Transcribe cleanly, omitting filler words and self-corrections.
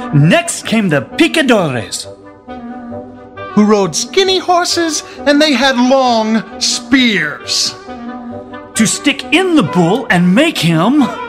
Next came the picadores, who rode skinny horses and they had long spears to stick in the bull and make him